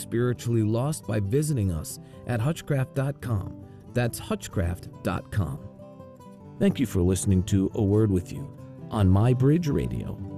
spiritually lost by visiting us at hutchcraft.com. That's hutchcraft.com. Thank you for listening to A Word With You on My Bridge Radio.